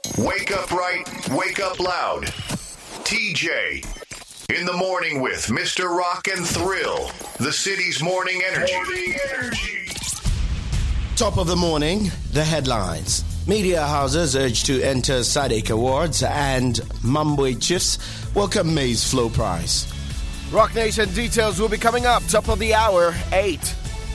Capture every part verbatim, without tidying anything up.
Wake up right, wake up loud. T J. In the morning with Mister Rock and Thrill. The city's morning energy. Morning energy. Top of the morning, the headlines. Media houses urged to enter S A D C Awards and Mambwe Chiefs welcome maize flow price. Rock Nation details will be coming up. Top of the hour, eight.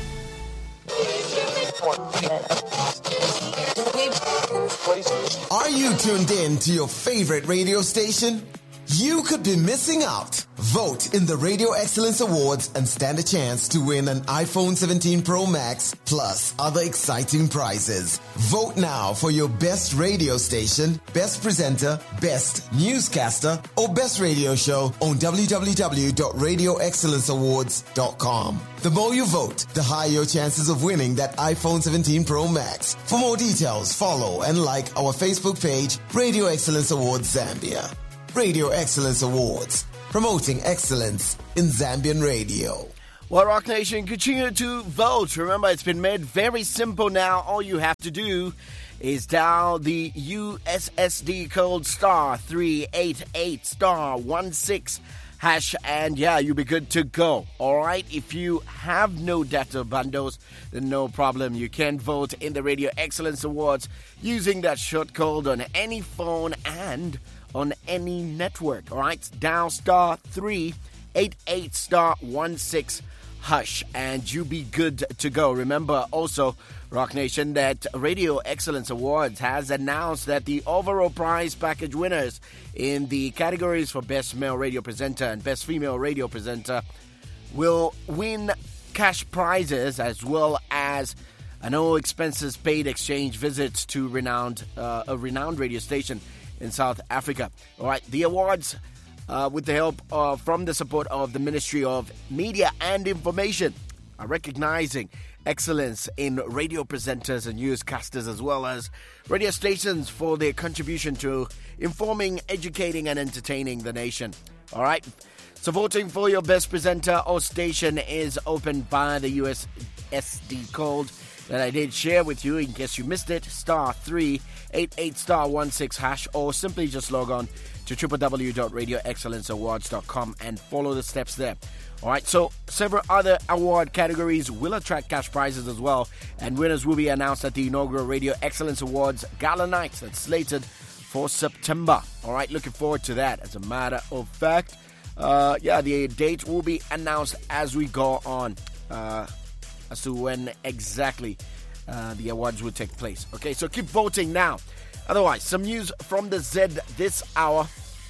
Are you tuned in to your favorite radio station? You could be missing out. Vote in the Radio Excellence Awards and stand a chance to win an iPhone seventeen Pro Max plus other exciting prizes. Vote now for your best radio station, best presenter, best newscaster, or best radio show on w w w dot radio excellence awards dot com. The more you vote, the higher your chances of winning that iPhone seventeen Pro Max. For more details, follow and like our Facebook page, Radio Excellence Awards Zambia. Radio Excellence Awards, promoting excellence in Zambian radio. Well, Rock Nation, continue to vote. Remember, it's been made very simple now. All you have to do is dial the U S S D code star three eight eight star one six hash, and yeah, you'll be good to go. All right, if you have no data bundles, then no problem. You can vote in the Radio Excellence Awards using that short code on any phone and on any network. All right, dial star three eight eight star one six hush, and you be good to go. Remember also, Rock Nation, that Radio Excellence Awards has announced that the overall prize package winners in the categories for Best Male Radio Presenter and Best Female Radio Presenter will win cash prizes as well as an all expenses paid exchange visits to renowned uh, a renowned radio station in South Africa. All right, the awards, uh, with the help of, from the support of the Ministry of Media and Information, are recognizing excellence in radio presenters and newscasters as well as radio stations for their contribution to informing, educating, and entertaining the nation. All right, so voting for your best presenter or station is open via the U S S D code that I did share with you in case you missed it, star three eight eight star one six hash, or simply just log on to w w w dot radio excellence awards dot com and follow the steps there. All right, so several other award categories will attract cash prizes as well, and winners will be announced at the inaugural Radio Excellence Awards Gala Night that's slated for September. All right, looking forward to that. As a matter of fact, uh, yeah, the date will be announced as we go on. Uh, as to when exactly uh, the awards will take place. Okay, so keep voting now. Otherwise, some news from the Z this hour.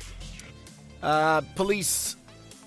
Uh, police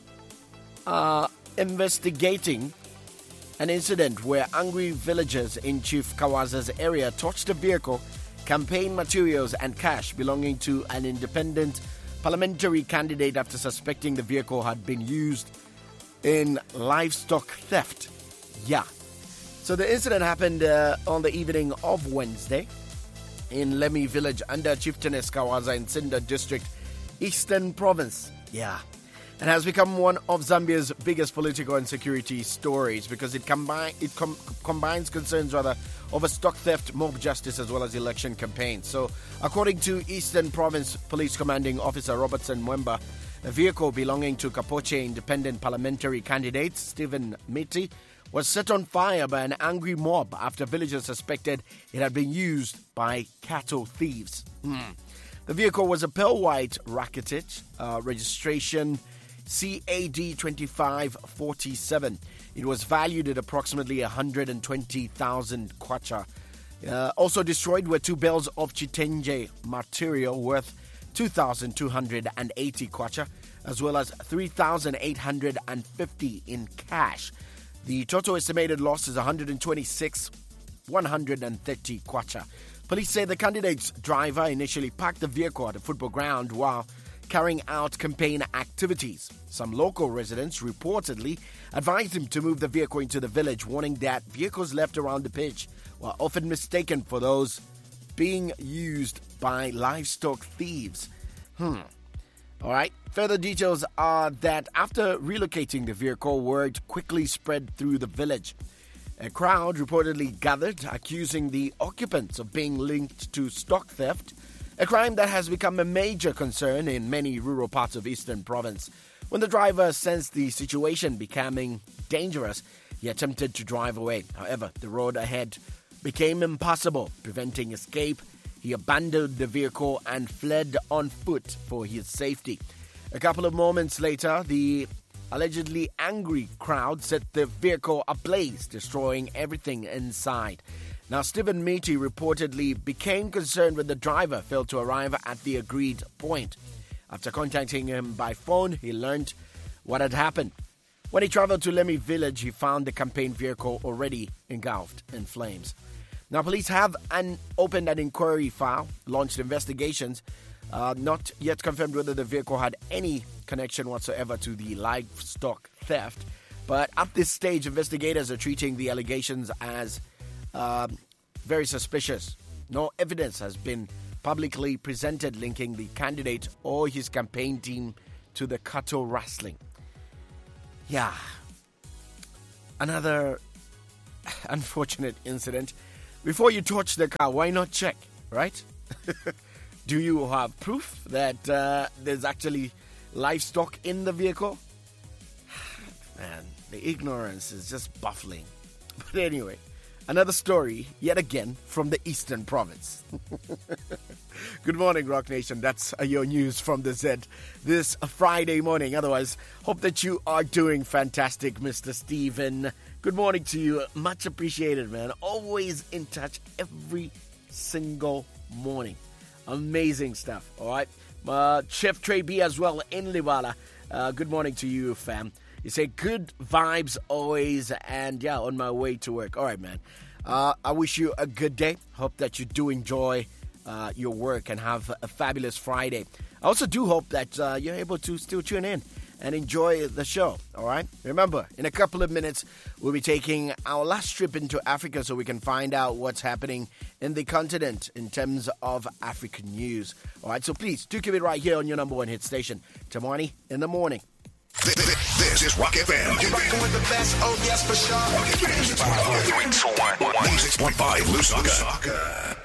are investigating an incident where angry villagers in Chief Kawaza's area torched a vehicle, campaign materials and cash belonging to an independent parliamentary candidate after suspecting the vehicle had been used in livestock theft. Yeah. So the incident happened uh, on the evening of Wednesday in Lemi village under Chieftainess Kawaza in Sinda district, Eastern Province. Yeah. And has become one of Zambia's biggest political and security stories because it, combine, it com- combines concerns rather over stock theft, mob justice as well as election campaigns. So according to Eastern Province Police Commanding Officer Robertson Mwemba, a vehicle belonging to Kapoche independent parliamentary candidate Stephen Miti was set on fire by an angry mob after villagers suspected it had been used by cattle thieves. Hmm. The vehicle was a pearl white Rakitic, uh, registration C A D twenty-five forty-seven. It was valued at approximately one hundred twenty thousand kwacha. Uh, also destroyed were two bales of Chitenje material worth two thousand two hundred eighty kwacha, as well as three thousand eight hundred fifty in cash. The total estimated loss is one hundred twenty-six thousand one hundred thirty kwacha. Police say the candidate's driver initially parked the vehicle at a football ground while carrying out campaign activities. Some local residents reportedly advised him to move the vehicle into the village, warning that vehicles left around the pitch were often mistaken for those being used by livestock thieves. Hmm. All right. Further details are that after relocating the vehicle, word quickly spread through the village. A crowd reportedly gathered, accusing the occupants of being linked to stock theft. a crime that has become a major concern in many rural parts of Eastern Province. When the driver sensed the situation becoming dangerous, he attempted to drive away. However, the road ahead became impassable, preventing escape. He abandoned the vehicle and fled on foot for his safety. A couple of moments later, the allegedly angry crowd set the vehicle ablaze, destroying everything inside. Now, Stephen Meaty reportedly became concerned when the driver failed to arrive at the agreed point. After contacting him by phone, he learned what had happened. When he traveled to Lemhi village, he found the campaign vehicle already engulfed in flames. Now, police have an, opened an inquiry file, launched investigations, uh, not yet confirmed whether the vehicle had any connection whatsoever to the livestock theft. But at this stage, investigators are treating the allegations as uh, very suspicious. No evidence has been publicly presented linking the candidate or his campaign team to the cattle rustling. Yeah. Another unfortunate incident. Before you touch the car, why not check, right? Do you have proof that uh, there's actually livestock in the vehicle? Man, the ignorance is just baffling. But anyway, another story, yet again, from the Eastern Province. Good morning, Rock Nation. That's uh, your news from the Z this Friday morning. Otherwise, hope that you are doing fantastic, Mister Stephen. Good morning to you. Much appreciated, man. Always in touch every single morning. Amazing stuff, all right? Uh, Chef Trey B as well in Liwala. Uh, good morning to you, fam. You say good vibes always, and yeah, on my way to work. All right, man. Uh, I wish you a good day. Hope that you do enjoy uh, your work and have a fabulous Friday. I also do hope that uh, you're able to still tune in and enjoy the show, all right? Remember, in a couple of minutes, we'll be taking our last trip into Africa so we can find out what's happening in the continent in terms of African news. All right, so please, do keep it right here on your number one hit station, Tamani in the morning. This, this, this is Rock F M. You're rocking with the best, oh yes, for sure. one oh six point five Lusaka.